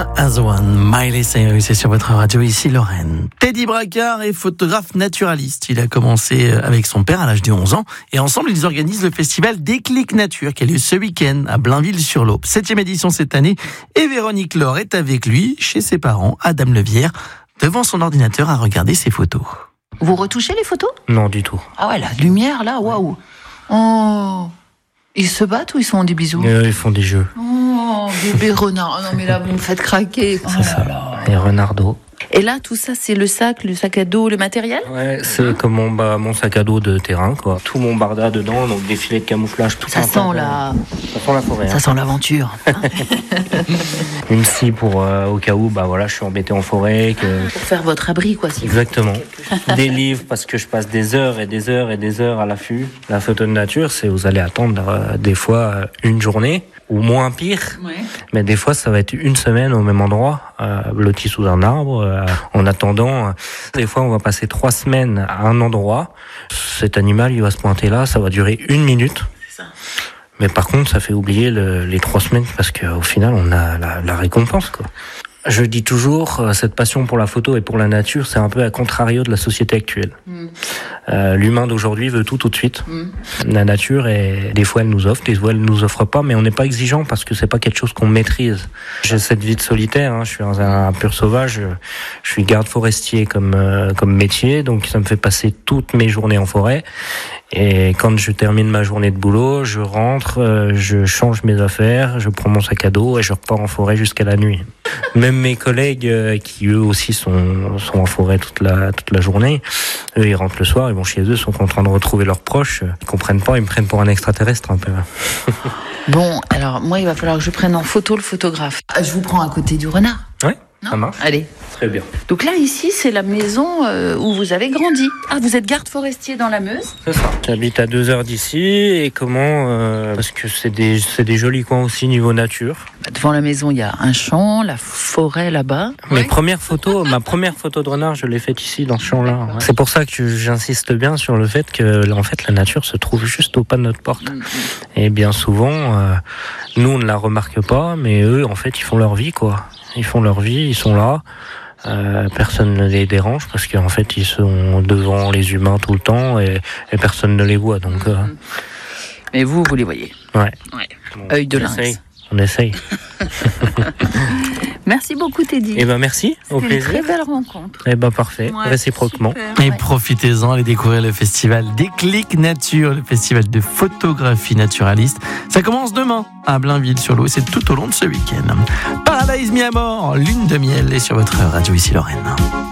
One as One, Miley Cyrus, c'est sur votre radio ici Lorraine. Teddy Bracard est photographe naturaliste. Il a commencé avec son père à l'âge de 11 ans et ensemble ils organisent le festival Déclic Nature qui a lieu ce week-end à Blainville-sur-l'Aube. 7e édition cette année et Véronique Laure est avec lui chez ses parents à Dame-le-Vière devant son ordinateur à regarder ses photos. Vous retouchez les photos ? Non, du tout. Ah ouais, la lumière là, waouh. Oh, ils se battent ou ils sont en des bisous ? Ils font des jeux. Oh, bébé renard. Oh non mais là vous me faites craquer. C'est ça. Et Renardo. Et là tout ça c'est le sac à dos, le matériel ? Ouais, c'est comme mon sac à dos de terrain, quoi. Tout mon barda dedans, donc des filets de camouflage. Tout Ça sent la forêt. Ça sent l'aventure. Une scie pour au cas où, je suis embêté en forêt. Pour faire votre abri, quoi. Si Exactement. Des livres parce que je passe des heures et des heures et des heures à l'affût. La photo de nature, c'est vous allez attendre des fois une journée ou moins pire. Ouais. Mais des fois, ça va être une semaine au même endroit, blotti sous un arbre. En attendant, des fois, on va passer 3 semaines à un endroit. Cet animal, il va se pointer là, ça va durer 1 minute. C'est ça. Mais par contre, ça fait oublier les 3 semaines parce qu'au final, on a la récompense, quoi. Je dis toujours, cette passion pour la photo et pour la nature, c'est un peu à contrario de la société actuelle. L'humain d'aujourd'hui veut tout de suite. La nature, des fois elle nous offre, des fois elle nous offre pas, mais on n'est pas exigeant parce que c'est pas quelque chose qu'on maîtrise. J'ai cette vie de solitaire, je suis un pur sauvage, je suis garde forestier comme métier, donc ça me fait passer toutes mes journées en forêt. Et quand je termine ma journée de boulot, je rentre, je change mes affaires, je prends mon sac à dos et je repars en forêt jusqu'à la nuit. Même mes collègues qui eux aussi sont en forêt toute la journée, eux ils rentrent le soir, ils vont chez eux, sont en train de retrouver leurs proches, ils comprennent pas, ils me prennent pour un extraterrestre un peu. Bon, alors moi il va falloir que je prenne en photo le photographe. Je vous prends à côté du renard. Ouais, ça marche. Allez. Très bien. Donc là, ici, c'est la maison où vous avez grandi. Ah, vous êtes garde forestier dans la Meuse ? C'est ça. J'habite à 2 heures d'ici et parce que c'est des jolis coins aussi niveau nature. Devant la maison, il y a un champ, la forêt là-bas. Ma première photo de renard, je l'ai faite ici dans ce champ-là. Ouais. C'est pour ça que j'insiste bien sur le fait que en fait, la nature se trouve juste au pas de notre porte. Et bien souvent, nous, on ne la remarque pas, mais eux, en fait, ils font leur vie, quoi. Ils font leur vie, ils sont là. Personne ne les dérange parce qu'en fait ils sont devant les humains tout le temps et personne ne les voit donc. Mais vous les voyez. Ouais. Bon, œil de lynx. On essaye. Merci beaucoup Teddy. Merci. Au plaisir. C'était une très belle rencontre. Parfait. Ouais, réciproquement. Super. Et profitez-en, allez découvrir le festival Déclic Nature, le festival de photographie naturaliste. Ça commence demain à Blainville-sur-l'Aube, c'est tout au long de ce week-end. Paradise Mi Amor, lune de miel est sur votre radio ici Lorraine.